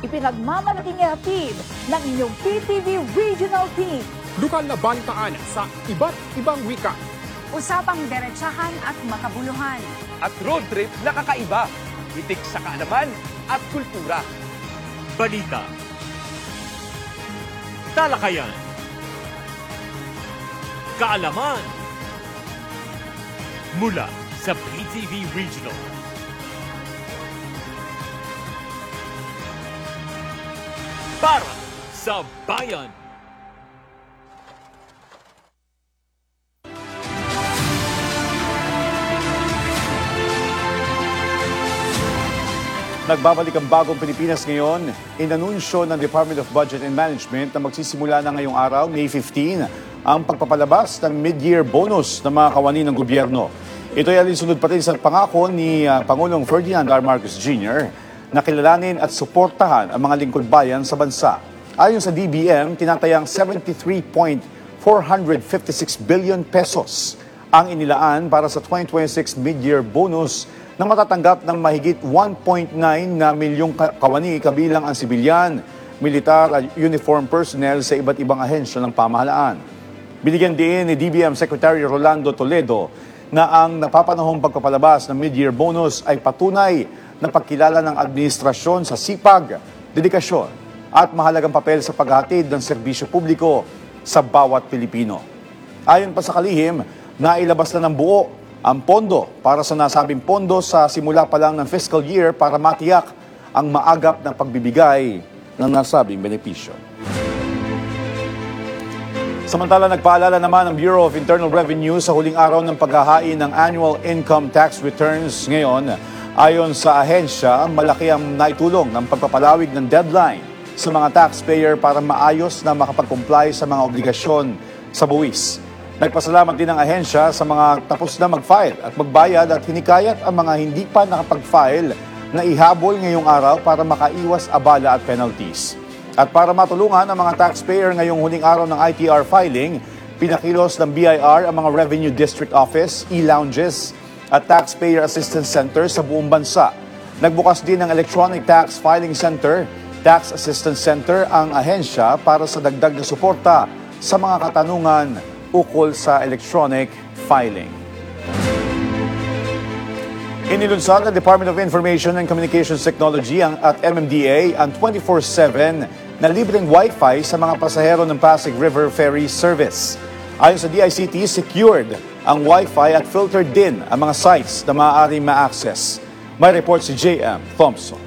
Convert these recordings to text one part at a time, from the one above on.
ipinagmamalaking ihatid ng inyong PTV Regional Team. Lokal na balitaan sa iba't ibang wika. Usapang derechahan at makabuluhan. At road trip na kakaiba. Hitik sa kaalaman at kultura. Balita. Talakayan. Kaalaman. Mula sa PTV Regional. Para sa bayan. Nagbabalik ang bagong Pilipinas ngayon. Inanunsyo ng Department of Budget and Management na magsisimula na ngayong araw, May 15, ang pagpapalabas ng mid-year bonus ng mga kawani ng gobyerno. Ito ay alinsunod pa rin sa pangako ni Pangulong Ferdinand R. Marcos Jr. na kilalanin at suportahan ang mga lingkod bayan sa bansa. Ayon sa DBM, tinatayang 73.456 billion pesos ang inilaan para sa 2026 mid-year bonus na matatanggap ng mahigit 1.9 na milyong kawani kabilang ang sibilyan, militar at uniform personnel sa iba't ibang ahensya ng pamahalaan. Binigyan din ni DBM Secretary Rolando Toledo na ang napapanahong pagpapalabas ng mid-year bonus ay patunay na pagkilala ng administrasyon sa sipag, dedikasyon at mahalagang papel sa paghatid ng serbisyo publiko sa bawat Pilipino. Ayon pa sa kalihim, nailabas na ng buo ang pondo para sa nasabing pondo sa simula pa lang ng fiscal year para matiyak ang maagap na pagbibigay ng nasabing benepisyo. Samantala, nagpaalala naman ang Bureau of Internal Revenue sa huling araw ng paghahain ng annual income tax returns ngayon. Ayon sa ahensya, malaki ang naitulong ng pagpapalawig ng deadline sa mga taxpayer para maayos na makapag-comply sa mga obligasyon sa buwis. Nagpasalamat din ang ahensya sa mga tapos na mag-file at magbayad at hinikayat ang mga hindi pa nakapag-file na ihabol ngayong araw para makaiwas abala at penalties. At para matulungan ang mga taxpayer ngayong huling araw ng ITR filing, pinakilos ng BIR ang mga Revenue District Office, e-lounges at Taxpayer Assistance Center sa buong bansa. Nagbukas din ng Electronic Tax Filing Center, Tax Assistance Center ang ahensya para sa dagdag na suporta sa mga katanungan ukol sa electronic filing. Inilunsad ng Department of Information and Communications Technology at MMDA ang 24/7 na libreng Wi-Fi sa mga pasahero ng Pasig River Ferry Service. Ayon sa DICT, secured ang Wi-Fi at filtered din ang mga sites na maaaring ma-access. May report si JM Thompson.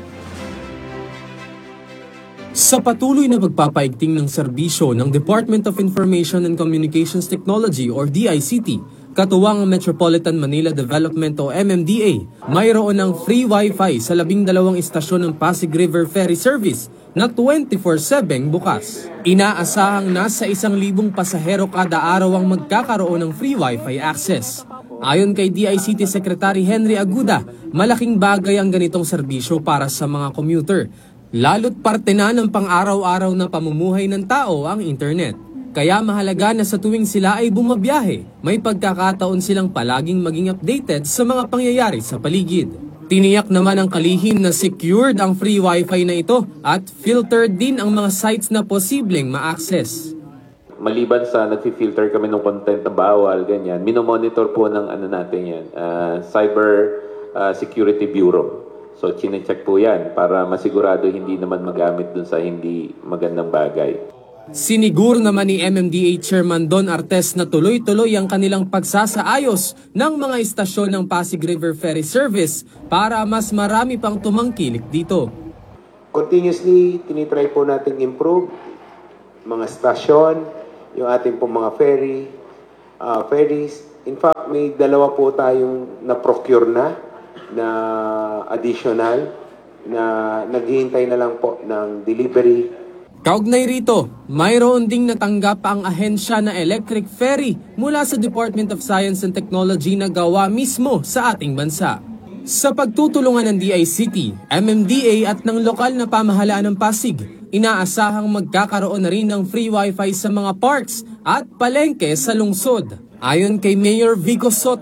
Sa patuloy na pagpapaigting ng serbisyo ng Department of Information and Communications Technology or DICT, katuwang ang Metropolitan Manila Development o MMDA, mayroon ng free Wi-Fi sa 12 istasyon ng Pasig River Ferry Service na 24/7 bukas. Inaasahang nasa 1,000 pasahero kada araw ang magkakaroon ng free Wi-Fi access. Ayon kay DICT Secretary Henry Aguda, malaking bagay ang ganitong serbisyo para sa mga commuter. Lalo't parte na ng pang-araw-araw na pamumuhay ng tao ang internet. Kaya mahalaga na sa tuwing sila ay bumabiyahe, may pagkakataon silang palaging maging updated sa mga pangyayari sa paligid. Tiniyak naman ang kalihim na secured ang free Wi-Fi na ito at filtered din ang mga sites na posibleng ma-access. Maliban sa nag-filter kami ng content na bawal, ganyan, minomonitor po ng natin yan, Cyber Security Bureau. So, chinecheck po yan para masigurado hindi naman magamit dun sa hindi magandang bagay. Siniguro naman ni MMDA Chairman Don Artes na tuloy-tuloy ang kanilang pagsasaayos ng mga istasyon ng Pasig River Ferry Service para mas marami pang tumangkilik dito. Continuously, tinitry po natin improve mga stasyon, yung ating po mga ferries. In fact, may 2 po tayong na-procure na additional na naghihintay na lang po ng delivery. Kaugnay rito, mayroon ding natanggap ang ahensya na electric ferry mula sa Department of Science and Technology na gawa mismo sa ating bansa. Sa pagtutulungan ng DICT, MMDA at ng lokal na pamahalaan ng Pasig, inaasahang magkakaroon na rin ng free Wi-Fi sa mga parks at palengke sa lungsod. Ayon kay Mayor Vico Soto,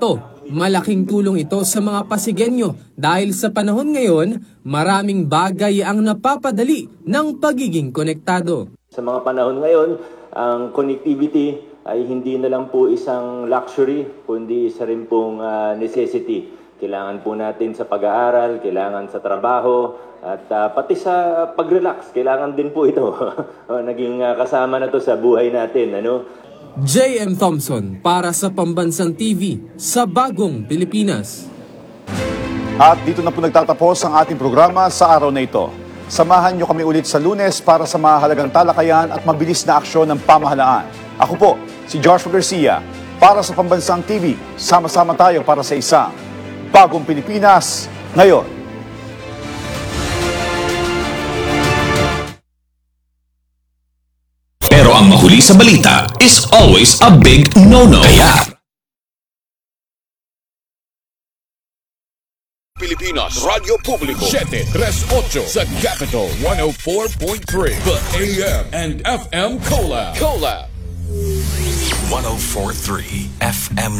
Malaking tulong ito sa mga Pasigueño dahil sa panahon ngayon, maraming bagay ang napapadali ng pagiging konektado. Sa mga panahon ngayon, ang connectivity ay hindi na lang po isang luxury, kundi isa rin pong necessity. Kailangan po natin sa pag-aaral, kailangan sa trabaho, at pati sa pag-relax, kailangan din po ito. Naging kasama na to sa buhay natin, ano? J.M. Thompson para sa Pambansang TV sa Bagong Pilipinas. At dito na po nagtatapos ang ating programa sa araw na ito. Samahan niyo kami ulit sa Lunes para sa mahalagang talakayan at mabilis na aksyon ng pamahalaan. Ako po, si Joshua Garcia, para sa Pambansang TV. Sama-sama tayo para sa isang Bagong Pilipinas ngayon. Pero ang mahuli sa balita is always a big no-no. Kaya Pilipinas Radio Publico 738 sa Capital 104.3 The AM and FM Collab 104.3 FM